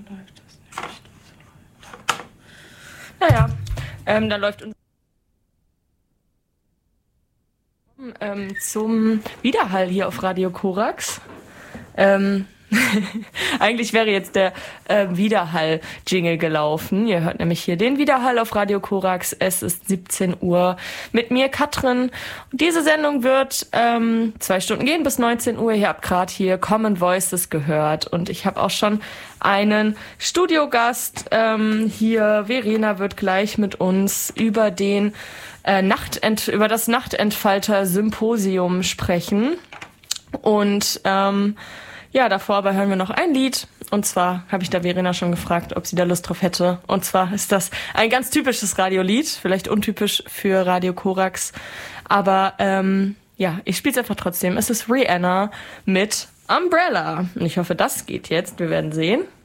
läuft das nicht. Naja, dann läuft unser zum Widerhall hier auf Radio Korax. Eigentlich wäre jetzt der Widerhall-Jingle gelaufen. Ihr hört nämlich hier den Widerhall auf Radio Korax. Es ist 17 Uhr mit mir, Katrin. Und diese Sendung wird 2 Stunden gehen bis 19 Uhr. Ihr habt gerade hier Common Voices gehört. Und ich habe auch schon einen Studiogast hier. Verena wird gleich mit uns über den über das Nachtentfalter-Symposium sprechen. Und ja, davor aber hören wir noch ein Lied. Und zwar habe ich da Verena schon gefragt, ob sie da Lust drauf hätte. Und zwar ist das ein ganz typisches Radiolied. Vielleicht untypisch für Radio Korax. Aber ja, ich spiele es einfach trotzdem. Es ist Rihanna mit Umbrella. Und ich hoffe, das geht jetzt. Wir werden sehen.